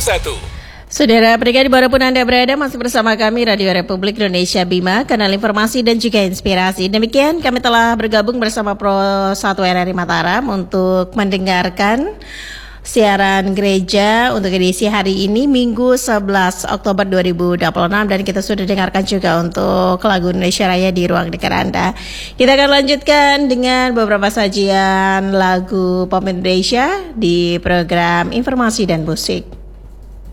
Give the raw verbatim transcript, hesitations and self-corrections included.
satu. Saudara pendengar dimanapun Anda berada, masih bersama kami Radio Republik Indonesia Bima, kanal informasi dan juga inspirasi. Demikian kami telah bergabung bersama Pro satu R R I Mataram untuk mendengarkan siaran gereja untuk edisi hari ini Minggu sebelas Oktober dua ribu dua puluh enam, dan kita sudah dengarkan juga untuk lagu Indonesia Raya di ruang dengar Anda. Kita akan lanjutkan dengan beberapa sajian lagu pop Indonesia di program Informasi dan Musik.